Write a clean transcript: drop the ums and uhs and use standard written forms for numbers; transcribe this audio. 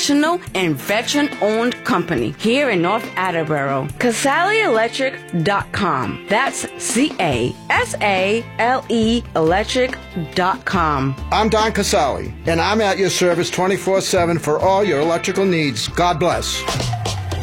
professional and veteran-owned company here in North Attleboro. CasaleElectric.com. That's CASALE Electric.com. I'm Don Casale, and I'm at your service 24/7 for all your electrical needs. God bless.